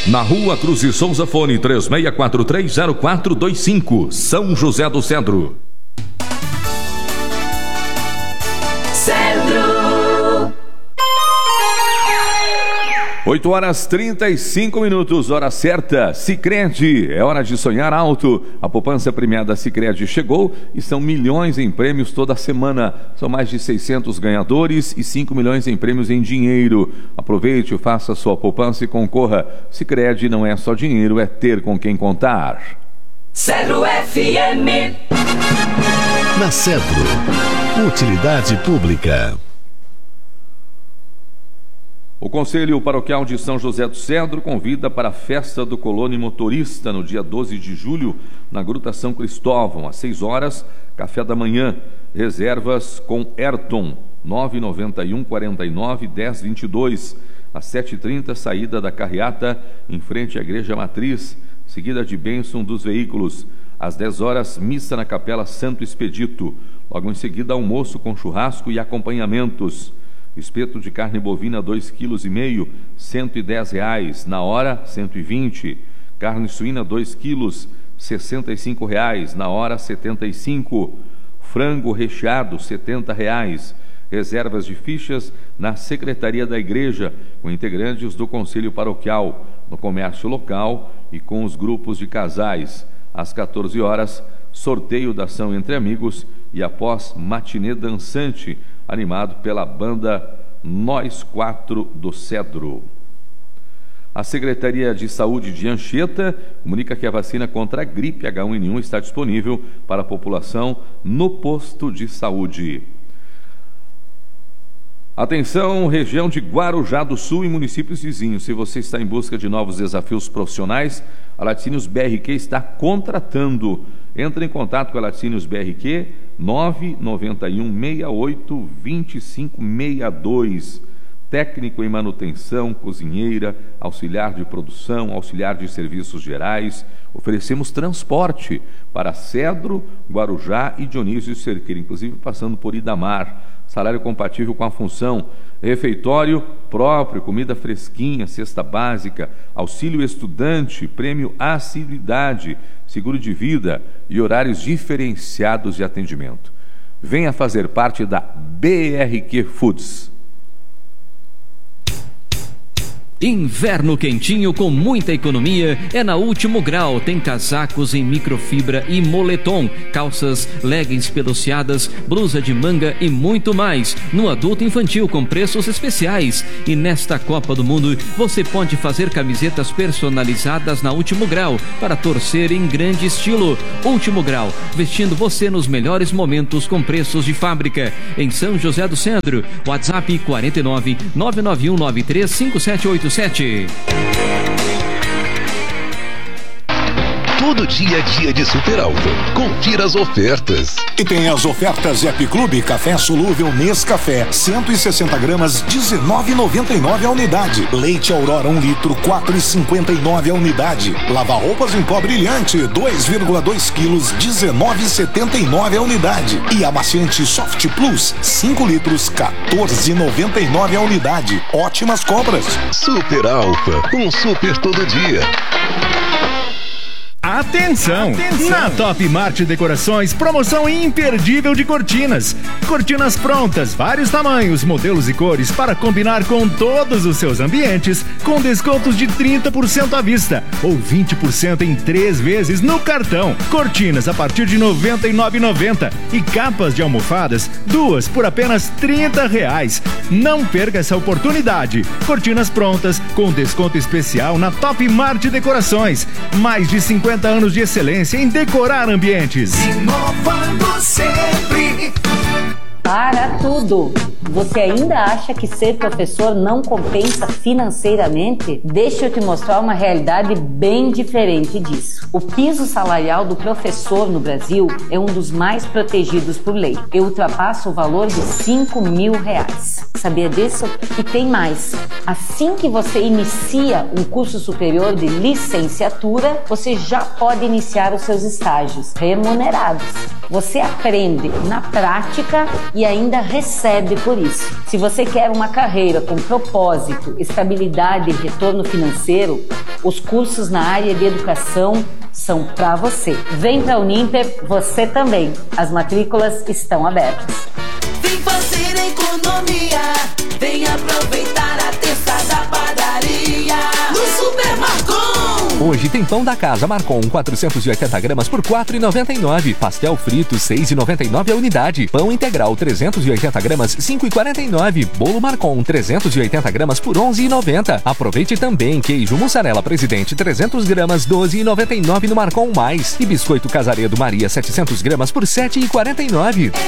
Na Rua Cruz e Souza, fone 36430425, São José do Cedro. Cedro. 8h35, hora certa. Sicredi, é hora de sonhar alto. A poupança premiada Sicredi chegou e são milhões em prêmios toda semana. São mais de 600 ganhadores e 5 milhões em prêmios em dinheiro. Aproveite, faça sua poupança e concorra. Sicredi não é só dinheiro, é ter com quem contar. Cedro FM. Na Cedro, utilidade pública. O Conselho Paroquial de São José do Cedro convida para a Festa do Colono Motorista no dia 12 de julho, na Gruta São Cristóvão, às 6 horas, café da manhã. Reservas com Ayrton, 991 49 10 22. Às 7h30, saída da carreata em frente à Igreja Matriz, seguida de bênção dos veículos. Às 10 horas, missa na Capela Santo Expedito. Logo em seguida, almoço com churrasco e acompanhamentos. Espeto de carne bovina 2,5 kg, R$ 110, na hora R$ 120. Carne suína 2 quilos, R$ 65, na hora R$ 75. Frango recheado R$ 70. Reservas de fichas na Secretaria da Igreja, com integrantes do Conselho Paroquial, no comércio local e com os grupos de casais. Às 14 horas, sorteio da ação entre amigos e após matinê dançante, animado pela banda Nós Quatro do Cedro. A Secretaria de Saúde de Anchieta comunica que a vacina contra a gripe H1N1 está disponível para a população no posto de saúde. Atenção, região de Guarujá do Sul e municípios vizinhos. Se você está em busca de novos desafios profissionais, a Laticínios BRQ está contratando. Entre em contato com a Laticínios BRQ 991 68 25 62. Técnico em manutenção, cozinheira, auxiliar de produção, auxiliar de serviços gerais. Oferecemos transporte para Cedro, Guarujá e Dionísio Cerqueira, inclusive passando por Idamar. Salário compatível com a função. Refeitório próprio, comida fresquinha, cesta básica, auxílio estudante, prêmio assiduidade, seguro de vida e horários diferenciados de atendimento. Venha fazer parte da BRQ Foods. Inverno quentinho com muita economia é na Último Grau. Tem casacos em microfibra e moletom, calças, leggings peluciadas, blusa de manga e muito mais. No adulto e infantil com preços especiais. E nesta Copa do Mundo você pode fazer camisetas personalizadas na Último Grau para torcer em grande estilo. Último Grau, vestindo você nos melhores momentos com preços de fábrica. Em São José do Cedro, WhatsApp 49 991 93 5787. Todo dia é dia de Super Alto. Confira as ofertas. E tem as ofertas App Clube Café Solúvel Nescafé, 160 gramas, R$19,99 a unidade. Leite Aurora 1 litro, R$4,59 a unidade. Lava-roupas em pó brilhante, 2,2 quilos, R$19,79 a unidade. E amaciante Soft Plus, 5 litros, R$14,99 a unidade. Ótimas compras. Super Alfa, um super todo dia. Atenção! Na Top Mart Decorações, promoção imperdível de cortinas. Cortinas prontas, vários tamanhos, modelos e cores para combinar com todos os seus ambientes, com descontos de 30% à vista ou 20% em 3 vezes no cartão. Cortinas a partir de R$ 99,90 e capas de almofadas, 2 por apenas R$30. Não perca essa oportunidade. Cortinas prontas com desconto especial na Top Mart Decorações. Mais de 50 anos de excelência em decorar ambientes. Inovando sempre. Para tudo! Você ainda acha que ser professor não compensa financeiramente? Deixa eu te mostrar uma realidade bem diferente disso. O piso salarial do professor no Brasil é um dos mais protegidos por lei. Eu ultrapasso o valor de R$5.000. Sabia disso? E tem mais. Assim que você inicia um curso superior de licenciatura, você já pode iniciar os seus estágios remunerados. Você aprende na prática e ainda recebe por isso. Se você quer uma carreira com propósito, estabilidade e retorno financeiro, os cursos na área de educação são para você. Vem para a Uninter, você também. As matrículas estão abertas. Vem fazer economia, vem aproveitar a terça da padaria no Super Marcon. Hoje tem pão da casa Marcon 480 gramas por R$ 4,99. Pastel frito R$ 6,99 a unidade. Pão integral 380 gramas R$ 5,49. Bolo Marcon 380 gramas por R$ 11,90. Aproveite também queijo mussarela Presidente 300 gramas R$ 12,99 no Marcon Mais. E biscoito Casaredo Maria 700 gramas por R$ 7,49.